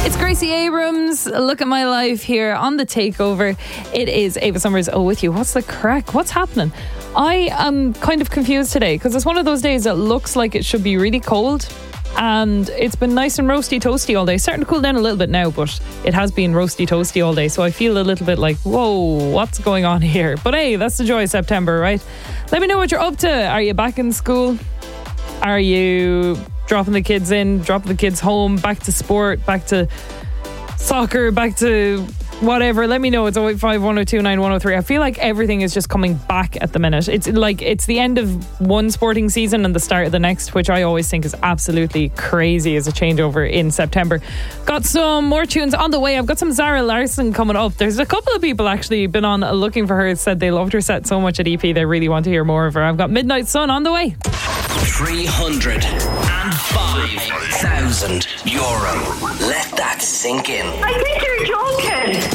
It's Gracie Abrams. Look at my life here on The Takeover. It is Ava Summers. Oh, with you. What's the crack? What's happening? I am kind of confused today because it's one of those days that looks like it should be really cold. And it's been nice and roasty toasty all day. Starting to cool down a little bit now, but it has been roasty toasty all day. So I feel a little bit like, whoa, what's going on here? But hey, that's the joy of September, right? Let me know what you're up to. Are you back in school? Are you dropping the kids in, dropping the kids home, back to sport, back to soccer, back to whatever? Let me know. It's 085 1029 103. I feel like everything is just coming back at the minute. It's like it's the end of one sporting season and the start of the next, which I always think is absolutely crazy as a changeover in September. Got some more tunes on the way. I've got some Zara Larsson coming up. There's a couple of people actually been on looking for her, said they loved her set so much at EP they really want to hear more of her. I've got Midnight Sun on the way. 305,000 euro. Let that sink in. I think you're joking.